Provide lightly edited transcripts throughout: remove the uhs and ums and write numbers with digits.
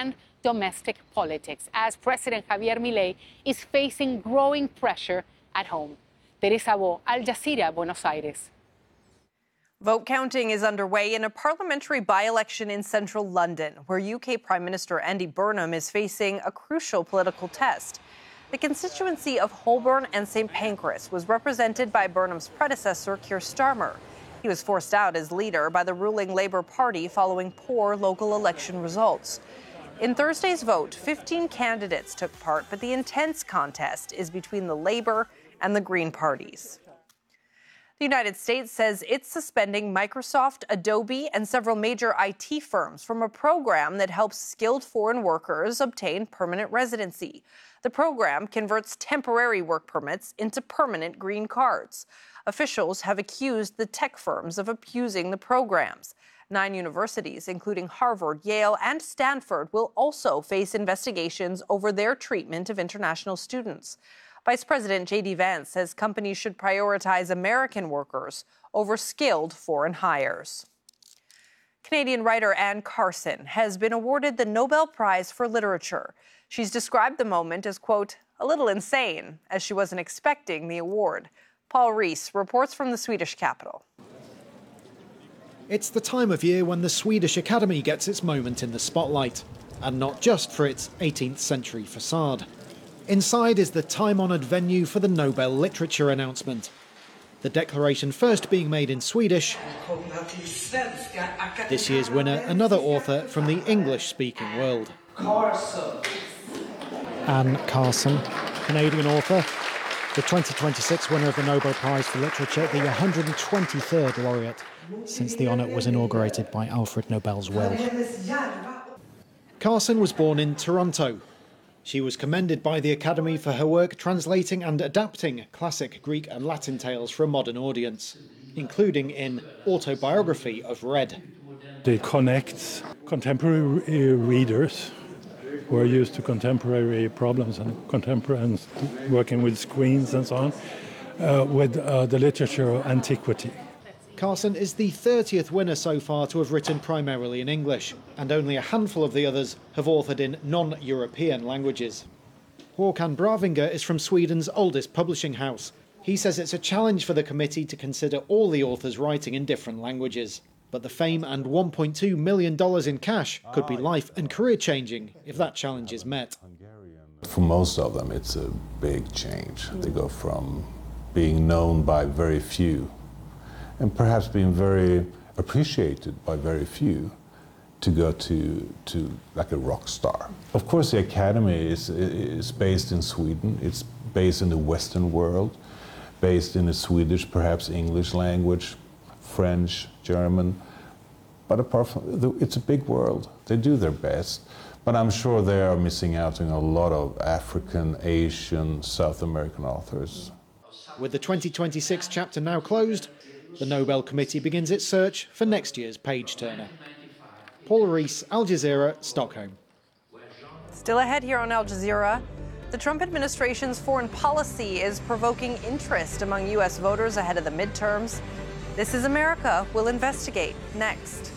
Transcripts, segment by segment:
and domestic politics, as President Javier Milei is facing growing pressure at home. Teresa Bo, Al Jazeera, Buenos Aires. Vote counting is underway in a parliamentary by-election in central London, where UK Prime Minister Andy Burnham is facing a crucial political test. The constituency of Holborn and St Pancras was represented by Burnham's predecessor, Keir Starmer. He was forced out as leader by the ruling Labour Party following poor local election results. In Thursday's vote, 15 candidates took part, but the intense contest is between the Labour and the Green parties. The United States says it's suspending Microsoft, Adobe, and several major IT firms from a program that helps skilled foreign workers obtain permanent residency. The program converts temporary work permits into permanent green cards. Officials have accused the tech firms of abusing the programs. 9 universities, including Harvard, Yale, and Stanford, will also face investigations over their treatment of international students. Vice President J.D. Vance says companies should prioritize American workers over skilled foreign hires. Canadian writer Anne Carson has been awarded the Nobel Prize for Literature. She's described the moment as, quote, a little insane, as she wasn't expecting the award. Paul Rees reports from the Swedish capital. It's the time of year when the Swedish Academy gets its moment in the spotlight, and not just for its 18th century facade. Inside is the time-honoured venue for the Nobel Literature announcement. The declaration first being made in Swedish. This year's winner, another author from the English-speaking world. Anne Carson, Canadian author, the 2026 winner of the Nobel Prize for Literature, the 123rd laureate since the honour was inaugurated by Alfred Nobel's will. Carson was born in Toronto. She was commended by the Academy for her work translating and adapting classic Greek and Latin tales for a modern audience, including in Autobiography of Red. It connects contemporary readers who are used to contemporary problems and working with screens and so on, with the literature of antiquity. Carson is the 30th winner so far to have written primarily in English, and only a handful of the others have authored in non-European languages. Håkan Bravinger is from Sweden's oldest publishing house. He says it's a challenge for the committee to consider all the authors writing in different languages. But the fame and $1.2 million in cash could be life and career changing if that challenge is met. For most of them, it's a big change. They go from being known by very few and perhaps being very appreciated by very few, to go to like a rock star. Of course, the Academy is based in Sweden. It's based in the Western world, based in the Swedish, perhaps English language, French, German. But apart from it's a big world. They do their best. But I'm sure they are missing out on a lot of African, Asian, South American authors. With the 2026 chapter now closed, the Nobel Committee begins its search for next year's page-turner. Paul Rees, Al Jazeera, Stockholm. Still ahead here on Al Jazeera, the Trump administration's foreign policy is provoking interest among U.S. voters ahead of the midterms. This is America. We'll investigate next.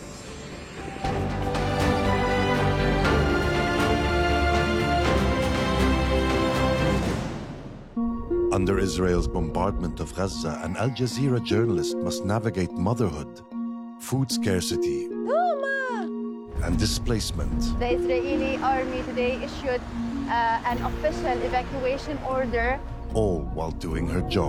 Under Israel's bombardment of Gaza, an Al Jazeera journalist must navigate motherhood, food scarcity, and displacement. The Israeli army today issued an official evacuation order. All while doing her job.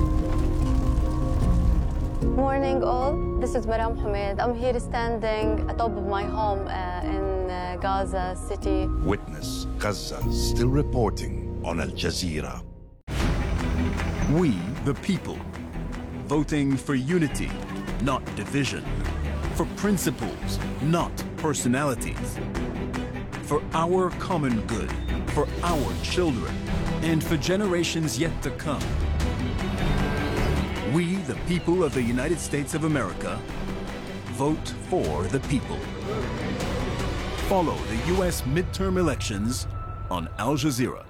Morning all, this is Maram Hamed. I'm here standing atop of my home in Gaza City. Witness Gaza still reporting on Al Jazeera. We, the people, voting for unity, not division, for principles, not personalities, for our common good, for our children, and for generations yet to come. We, the people of the United States of America, vote for the people. Follow the U.S. midterm elections on Al Jazeera.